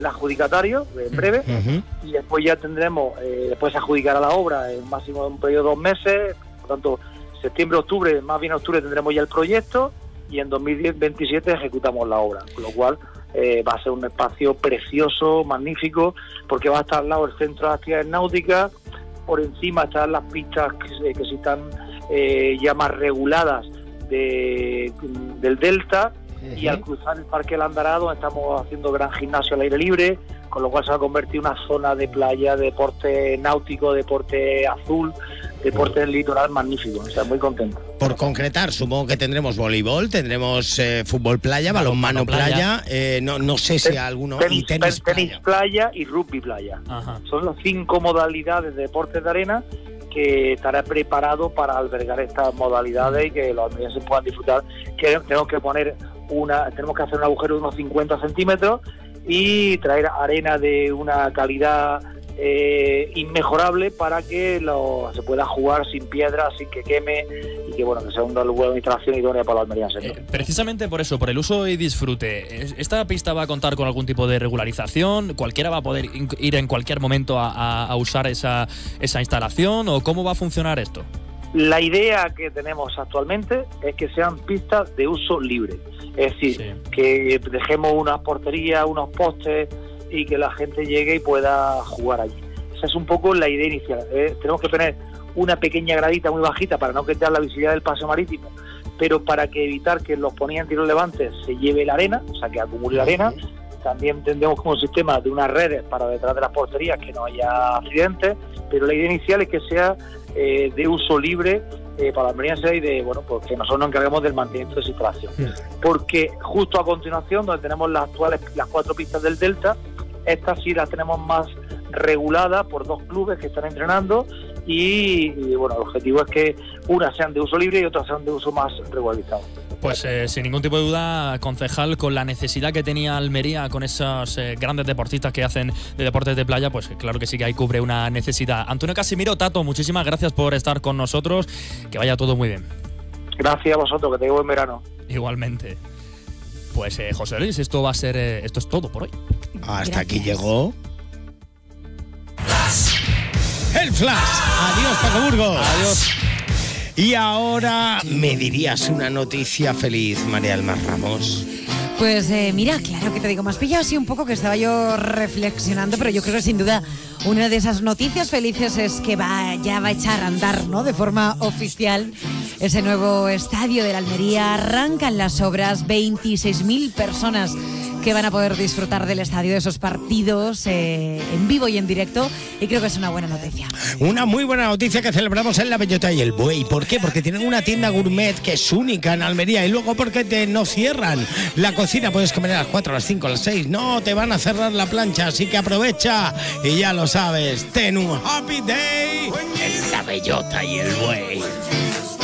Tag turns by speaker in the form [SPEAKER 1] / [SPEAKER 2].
[SPEAKER 1] el adjudicatario en breve, y después ya tendremos, después se adjudicará la obra en máximo de un periodo de 2 meses, por tanto, septiembre, octubre, más bien octubre tendremos ya el proyecto, y en 2027 ejecutamos la obra, con lo cual va a ser un espacio precioso, magnífico, porque va a estar al lado el centro de actividades náuticas, por encima están las pistas que sí están ya más reguladas del delta, y al cruzar el Parque Landará, donde estamos haciendo gran gimnasio al aire libre, con lo cual se va a convertir en una zona de playa, deporte náutico, deporte azul, deporte del litoral magnífico. O sea, muy contento.
[SPEAKER 2] Por concretar, supongo que tendremos voleibol, tendremos fútbol playa, balonmano playa, no sé si alguno...
[SPEAKER 1] Tenis playa y rugby playa.
[SPEAKER 3] Ajá.
[SPEAKER 1] Son las 5 modalidades de deportes de arena que estará preparado para albergar estas modalidades y que los almerienses puedan disfrutar. Tenemos que hacer un agujero de unos 50 centímetros y traer arena de una calidad inmejorable para que se pueda jugar sin piedras, sin que queme, y que que sea una buena instalación idónea para los almerienses.
[SPEAKER 3] Precisamente por eso, por el uso y disfrute, ¿esta pista va a contar con algún tipo de regularización? ¿Cualquiera va a poder ir en cualquier momento a usar esa instalación? ¿O cómo va a funcionar esto?
[SPEAKER 1] La idea que tenemos actualmente es que sean pistas de uso libre, es decir, que dejemos unas porterías, unos postes, y que la gente llegue y pueda jugar allí. Esa es un poco la idea inicial. Tenemos que poner una pequeña gradita muy bajita para no quitar la visibilidad del paseo marítimo, pero para que evitar que los ponientes y los levantes se lleve la arena, o sea, que acumule la arena. También tendremos como un sistema de unas redes para detrás de las porterías, que no haya accidentes, pero la idea inicial es que sea de uso libre para la almeriense, y que nosotros nos encarguemos del mantenimiento de esa instalación. Porque justo a continuación, donde tenemos las 4 pistas del Delta, estas sí las tenemos más reguladas por 2 clubes que están entrenando, y el objetivo es que unas sean de uso libre y otras sean de uso más regularizado.
[SPEAKER 3] Pues sin ningún tipo de duda, concejal, con la necesidad que tenía Almería con esos grandes deportistas que hacen de deportes de playa, pues claro que sí que ahí cubre una necesidad. Antonio Casimiro, Tato, muchísimas gracias por estar con nosotros, que vaya todo muy bien.
[SPEAKER 1] Gracias a vosotros, que tengáis buen verano.
[SPEAKER 3] Igualmente. Pues José Luis, esto es todo por hoy.
[SPEAKER 2] Hasta aquí llegó el Flash. Adiós, Paco Burgos.
[SPEAKER 3] Adiós.
[SPEAKER 2] Y ahora me dirías una noticia feliz, María Almar Ramos.
[SPEAKER 4] Pues mira, claro que te digo, me has pillado así un poco, que estaba yo reflexionando, pero yo creo que sin duda una de esas noticias felices es que ya va a echar a andar, ¿no?, de forma oficial ese nuevo estadio de la Almería. Arrancan las obras, 26.000 personas que van a poder disfrutar del estadio, de esos partidos en vivo y en directo, y creo que es una buena noticia.
[SPEAKER 2] Una muy buena noticia que celebramos en La Bellota y el Buey. ¿Por qué? Porque tienen una tienda gourmet que es única en Almería, y luego porque no cierran la cocina. Puedes comer a las 4, a las 5, a las 6. No te van a cerrar la plancha, así que aprovecha y ya lo sabes, ten un happy day en La Bellota y el Buey.